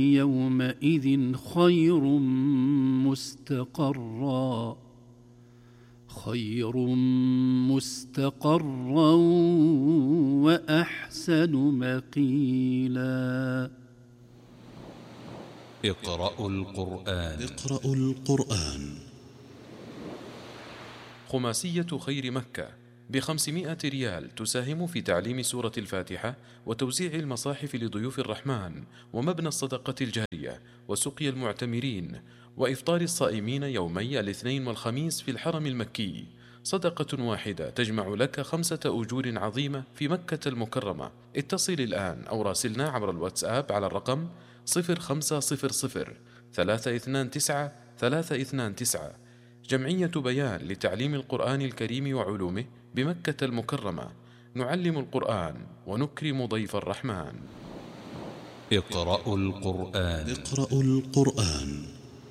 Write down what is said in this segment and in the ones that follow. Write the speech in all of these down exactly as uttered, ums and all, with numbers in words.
يومئذ خير مستقرا خير مستقرا وأحسن مقيلا. اقرأوا القرآن. اقرأوا القرآن. خماسية خير مكة بخمسمائة ريال تساهم في تعليم سورة الفاتحة وتوزيع المصاحف لضيوف الرحمن ومبنى الصدقة الجارية وسقي المعتمرين وإفطار الصائمين يومي الاثنين والخميس في الحرم المكي. صدقة واحدة تجمع لك خمسة أجور عظيمة في مكة المكرمة. اتصل الآن أو راسلنا عبر الواتساب على الرقم صفر خمسة صفر صفر ثلاثة اثنان تسعة ثلاثة اثنان تسعة. جمعية بيان لتعليم القرآن الكريم وعلومه بمكة المكرمة. نعلم القرآن ونكرم ضيف الرحمن. اقرأوا القرآن. اقرأوا القرآن.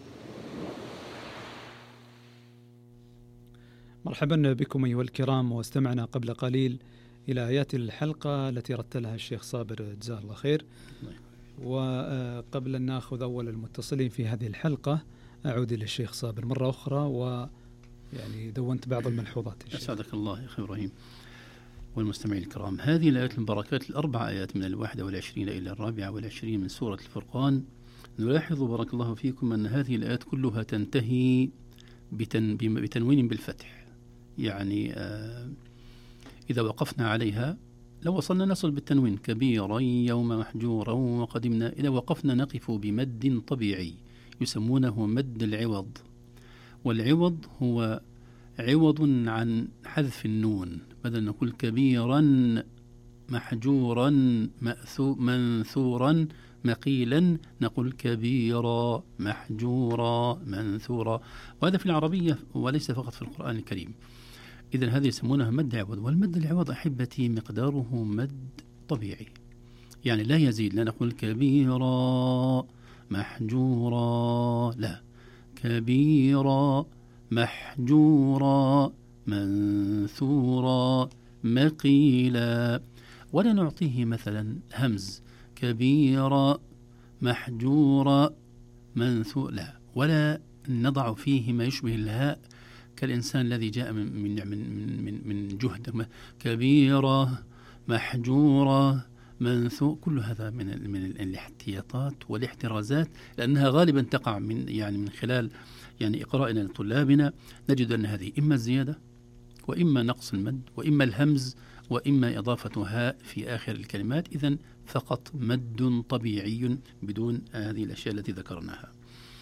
مرحبا بكم أيها الكرام، واستمعنا قبل قليل إلى آيات الحلقة التي رتلها الشيخ صابر جزاه الله خير. وقبل أن نأخذ أول المتصلين في هذه الحلقة أعود إلى الشيخ صابر مرة أخرى، ويعني دونت بعض الملحوظات. أسعدك الله يا أخي إبراهيم والمستمعين الكرام. هذه الآيات المباركات الأربع آيات من الواحدة والعشرين إلى الرابعة والعشرين من سورة الفرقان، نلاحظ بارك الله فيكم أن هذه الآيات كلها تنتهي بتن بتنوين بالفتح، يعني آه إذا وقفنا عليها لو وصلنا نصل بالتنوين كبيرا يوم محجورا وقدمنا. إذا وقفنا نقف بمد طبيعي يسمونه مد العوض، والعوض هو عوض عن حذف النون، بدل نقول كبيرا محجورا منثورا مقيلا نقول كبيرا محجورا منثورا، وهذا في العربية وليس فقط في القرآن الكريم. إذن هذه يسمونها مد عوض، والمد العوض أحبتي مقداره مد طبيعي، يعني لا يزيد، لا نقول كبيرا محجورا، لا، كبيرا محجورا منثورا مقيلا، ولا نعطيه مثلا همز كبيرا محجورا منثورا، لا، ولا نضع فيه ما يشبه الهاء كالإنسان الذي جاء من من من من, من جهد كبيرة محجورة منثور. كل هذا من من الاحتياطات والاحترازات، لأنها غالبا تقع من يعني من خلال يعني إقرائنا لطلابنا، نجد أن هذه إما الزيادة وإما نقص المد وإما الهمز وإما إضافة هاء في آخر الكلمات. إذن فقط مد طبيعي بدون هذه الأشياء التي ذكرناها.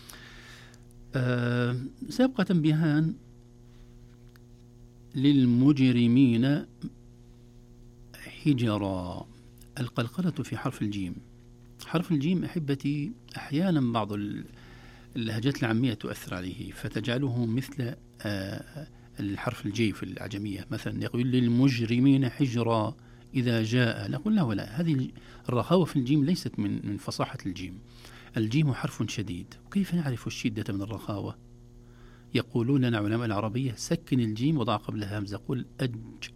أه سيبقى تنبيهان للمجرمين حجرا. القلقلة في حرف الجيم. حرف الجيم أحبتي أحيانا بعض اللهجات العامية تؤثر عليه فتجعله مثل الحرف الجي في العجمية، مثلا يقول للمجرمين حجرا إذا جاء، نقول لا ولا، هذه الرخاوة في الجيم ليست من من فصاحة الجيم. الجيم حرف شديد، وكيف نعرف الشدة من الرخاوة؟ يقولون لنا علماء العربية سكن الجيم وضع قبلها همزة، قل أج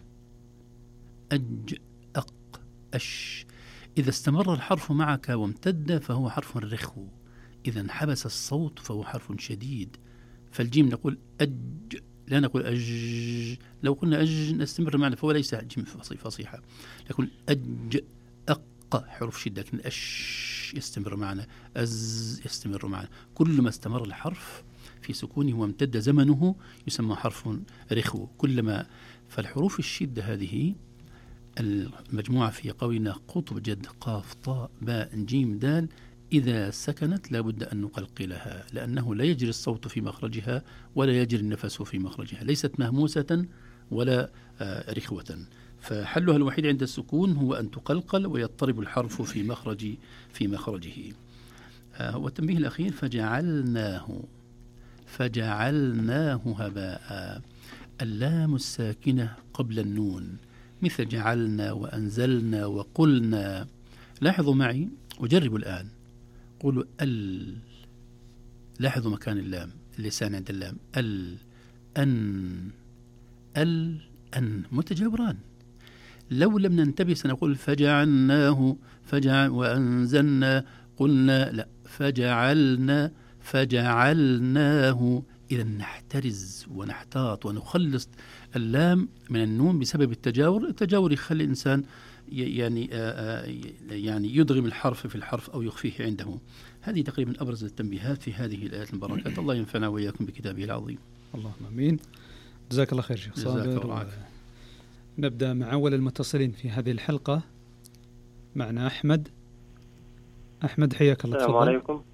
أج أق أش. إذا استمر الحرف معك وامتد فهو حرف رخو، إذا حبس الصوت فهو حرف شديد. فالجيم نقول أج، لا نقول أج. لو قلنا أج نستمر معنا فهو ليس جيم فصيحة، نقول أج أق حرف شدة، لكن أش يستمر معنا، أز يستمر معنا. كل ما استمر الحرف في سكونه وامتد زمنه يسمى حرف رخو. كلما فالحروف الشدة هذه المجموعة في قولنا قطب جد قاف طاء باء جيم دال، إذا سكنت لابد أن نقلقلها، لأنه لا يجري الصوت في مخرجها ولا يجري النفس في مخرجها، ليست مهموسة ولا رخوة. فحلها الوحيد عند السكون هو أن تقلقل ويضطرب الحرف في مخرج في مخرجه. والتنبيه الأخير فجعلناه فجعلناه هباء. اللام الساكنة قبل النون مثل جعلنا وأنزلنا وقلنا. لاحظوا معي وجربوا الآن، قولوا ال، لاحظوا مكان اللام، اللسان عند اللام، ال أن ال أن متجاوران. لو لم ننتبه سنقول فجعلناه فجعل وأنزلنا قلنا لا، فجعلنا فجعلناه. إذا نحترز ونحتاط ونخلص اللام من النون بسبب التجاور. التجاور يخلي الإنسان يعني يعني يدغم الحرف في الحرف أو يخفيه عنده. هذه تقريبا أبرز التنبيهات في هذه الآيات المباركات. الله ينفعنا وإياكم بكتابه العظيم. اللهم آمين. جزاك الله خير شيخ صابر. نبدأ مع أول المتصلين في هذه الحلقة. معنا أحمد. أحمد حياك الله. السلام عليكم.